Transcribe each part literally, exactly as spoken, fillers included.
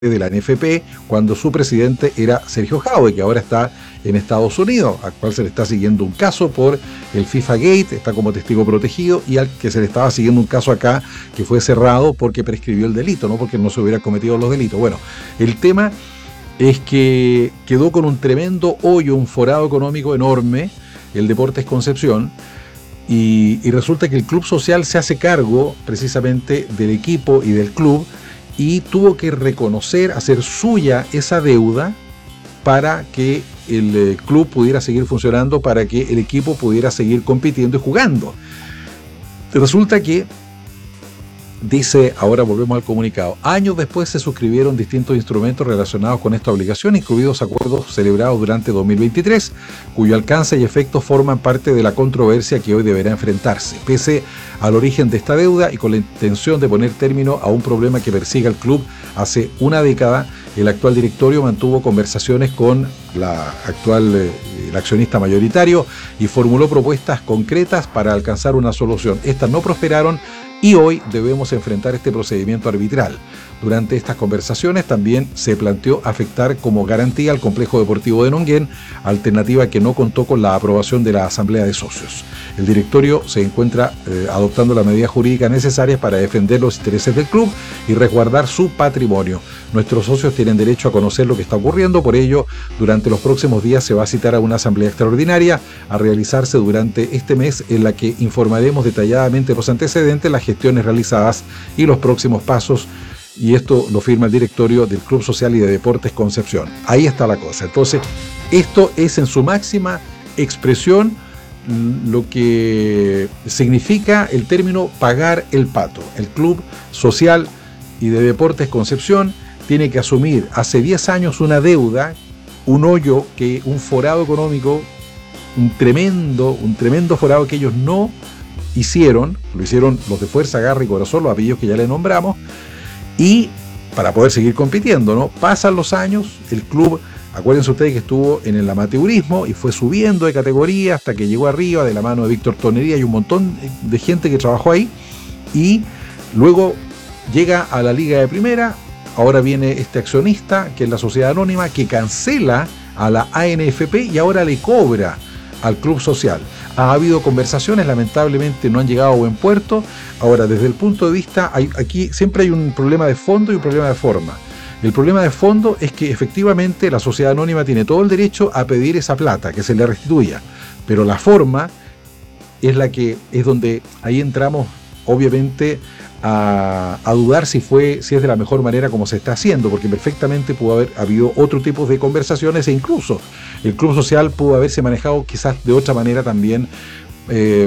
de la N F P, cuando su presidente era Sergio Jadwe, que ahora está en Estados Unidos, al cual se le está siguiendo un caso por el FIFA Gate, está como testigo protegido, y al que se le estaba siguiendo un caso acá que fue cerrado porque prescribió el delito, no porque no se hubiera cometido los delitos. Bueno, el tema es que quedó con un tremendo hoyo, un forado económico enorme, el Deportes Concepción, y, y resulta que el Club Social se hace cargo precisamente del equipo y del club, y tuvo que reconocer, hacer suya esa deuda para que el eh, club pudiera seguir funcionando, para que el equipo pudiera seguir compitiendo y jugando. Resulta que, dice, ahora volvemos al comunicado, años después se suscribieron distintos instrumentos relacionados con esta obligación, incluidos acuerdos celebrados durante dos mil veintitrés, cuyo alcance y efectos forman parte de la controversia que hoy deberá enfrentarse. Pese al origen de esta deuda y con la intención de poner término a un problema que persigue al club hace una década, el actual directorio mantuvo conversaciones con la actual eh, el accionista mayoritario y formuló propuestas concretas para alcanzar una solución. Estas no prosperaron y hoy debemos enfrentar este procedimiento arbitral. Durante estas conversaciones también se planteó afectar como garantía al complejo deportivo de Nonguén, alternativa que no contó con la aprobación de la Asamblea de Socios. El directorio se encuentra eh, adoptando las medidas jurídicas necesarias para defender los intereses del club y resguardar su patrimonio. Nuestros socios tienen derecho a conocer lo que está ocurriendo, por ello, durante los próximos días se va a citar a una asamblea extraordinaria a realizarse durante este mes, en la que informaremos detalladamente los antecedentes, las gestiones realizadas y los próximos pasos. Y esto lo firma el directorio del Club Social y de Deportes Concepción. Ahí está la cosa. Entonces, esto es en su máxima expresión lo que significa el término pagar el pato. El Club Social y de Deportes Concepción tiene que asumir hace diez años una deuda, un hoyo, que un forado económico, un tremendo, un tremendo forado que ellos no hicieron, lo hicieron los de Fuerza, Garra y Corazón, los apellidos que ya le nombramos, y para poder seguir compitiendo, ¿no? Pasan los años, el club, acuérdense ustedes que estuvo en el amateurismo y fue subiendo de categoría hasta que llegó arriba de la mano de Víctor Tonería y un montón de gente que trabajó ahí, y luego llega a la Liga de Primera. Ahora viene este accionista, que es la Sociedad Anónima, que cancela a la A N F P y ahora le cobra al Club Social. Ha habido conversaciones, lamentablemente no han llegado a buen puerto. Ahora, desde el punto de vista, hay, aquí siempre hay un problema de fondo y un problema de forma. El problema de fondo es que efectivamente la Sociedad Anónima tiene todo el derecho a pedir esa plata, que se le restituya, pero la forma es la que es donde ahí entramos, obviamente, a, a dudar si fue, si es de la mejor manera como se está haciendo, porque perfectamente pudo haber habido otro tipo de conversaciones, e incluso el Club Social pudo haberse manejado quizás de otra manera también, eh,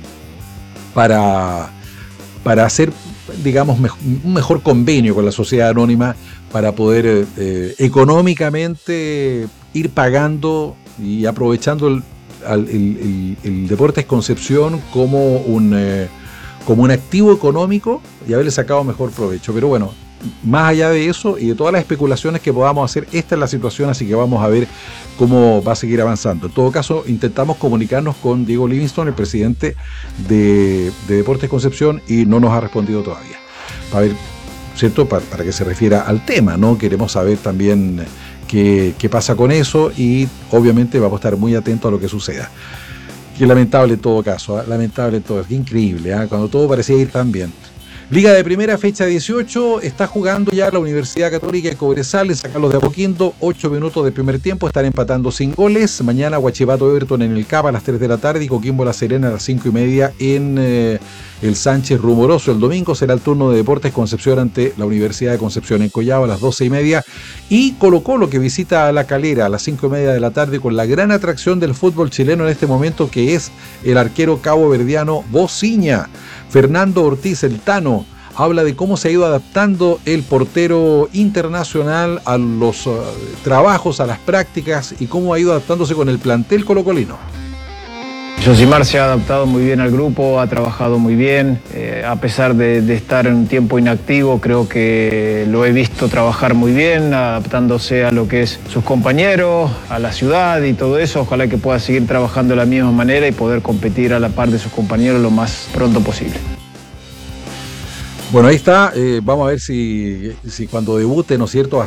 para, para hacer, digamos, me, un mejor convenio con la Sociedad Anónima, para poder eh, económicamente ir pagando y aprovechando el, el, el, el Deportes Concepción como un eh, como un activo económico y haberle sacado mejor provecho. Pero bueno, más allá de eso y de todas las especulaciones que podamos hacer, esta es la situación, así que vamos a ver cómo va a seguir avanzando. En todo caso, intentamos comunicarnos con Diego Livingstone, el presidente de, de Deportes Concepción, y no nos ha respondido todavía. Para ver, ¿cierto? Para, para que se refiera al tema, ¿no? Queremos saber también qué, qué pasa con eso, y obviamente vamos a estar muy atentos a lo que suceda. Qué lamentable en todo caso, ¿eh? lamentable en todo, qué increíble, ¿eh? Cuando todo parecía ir tan bien. Liga de Primera, fecha dieciocho, está jugando ya la Universidad Católica de Cobresal, en San Carlos de Apoquindo, ocho minutos de primer tiempo, están empatando sin goles. Mañana Huachipato Everton en el C A P a las tres de la tarde y Coquimbo La Serena a las cinco y media en eh, el Sánchez Rumoroso. El domingo será el turno de Deportes Concepción ante la Universidad de Concepción en Collao a las doce y media, y Colo Colo, que visita a La Calera a las cinco y media de la tarde, con la gran atracción del fútbol chileno en este momento, que es el arquero caboverdiano Bociña. Fernando Ortiz, el Tano, habla de cómo se ha ido adaptando el portero internacional a los uh, trabajos, a las prácticas, y cómo ha ido adaptándose con el plantel colocolino. Josimar se ha adaptado muy bien al grupo, ha trabajado muy bien, eh, a pesar de, de estar en un tiempo inactivo, creo que lo he visto trabajar muy bien, adaptándose a lo que es sus compañeros, a la ciudad y todo eso. Ojalá que pueda seguir trabajando de la misma manera y poder competir a la par de sus compañeros lo más pronto posible. Bueno, ahí está. Eh, vamos a ver si, si cuando debute, ¿no es cierto?,